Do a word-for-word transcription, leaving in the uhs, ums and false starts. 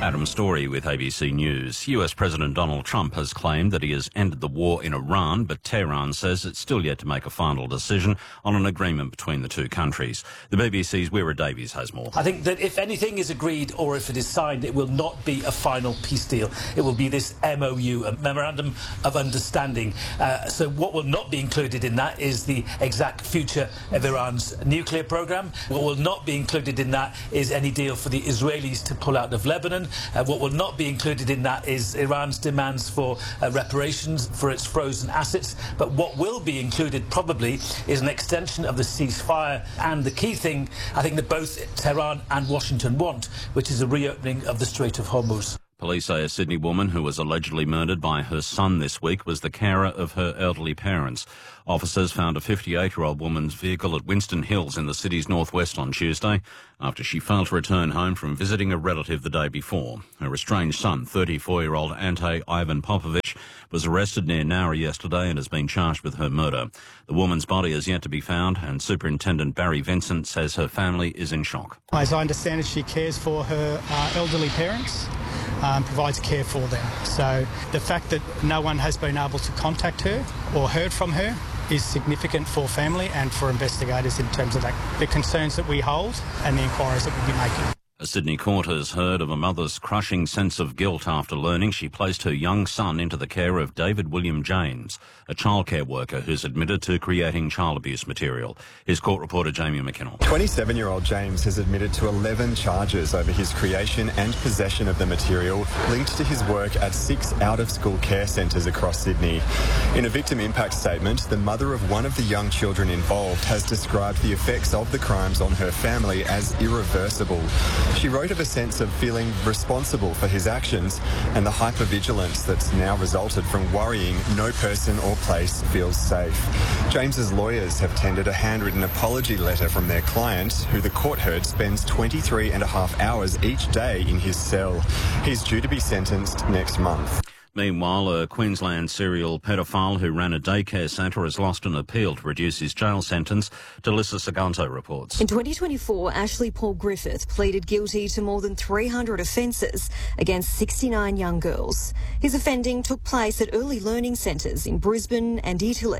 Adam Story with A B C News. U S President Donald Trump has claimed that he has ended the war in Iran, but Tehran says it's still yet to make a final decision on an agreement between the two countries. The B B C's Wira Davies has more. I think that if anything is agreed or if it is signed, it will not be a final peace deal. It will be this M O U, a Memorandum of Understanding. Uh, so what will not be included in that is the exact future of Iran's nuclear program. What will not be included in that is any deal for the Israelis to pull out of Lebanon. Uh, what will not be included in that is Iran's demands for uh, reparations for its frozen assets. But what will be included probably is an extension of the ceasefire and the key thing I think that both Tehran and Washington want, which is a reopening of the Strait of Hormuz. Police say a Sydney woman who was allegedly murdered by her son this week was the carer of her elderly parents. Officers found a fifty-eight-year-old woman's vehicle at Winston Hills in the city's northwest on Tuesday after she failed to return home from visiting a relative the day before. Her estranged son, thirty-four-year-old Ante Ivan Popovich, was arrested near Nowra yesterday and has been charged with her murder. The woman's body is yet to be found, and Superintendent Barry Vincent says her family is in shock. As I understand it, she cares for her uh, elderly parents. Um, provides care for them. So the fact that no one has been able to contact her or heard from her is significant for family and for investigators in terms of that, the concerns that we hold and the inquiries that we'll be making. A Sydney court has heard of a mother's crushing sense of guilt after learning she placed her young son into the care of David William James, a childcare worker who's admitted to creating child abuse material. His court reporter Jamie McKinnell. twenty-seven-year-old James has admitted to eleven charges over his creation and possession of the material linked to his work at six out-of-school care centres across Sydney. In a victim impact statement, the mother of one of the young children involved has described the effects of the crimes on her family as irreversible. She wrote of a sense of feeling responsible for his actions and the hypervigilance that's now resulted from worrying no person or place feels safe. James's lawyers have tendered a handwritten apology letter from their client, who the court heard spends twenty-three and a half hours each day in his cell. He's due to be sentenced next month. Meanwhile, a Queensland serial paedophile who ran a daycare centre has lost an appeal to reduce his jail sentence. Delissa Saganto reports. In twenty twenty-four, Ashley Paul Griffith pleaded guilty to more than three hundred offences against sixty-nine young girls. His offending took place at early learning centres in Brisbane and Italy.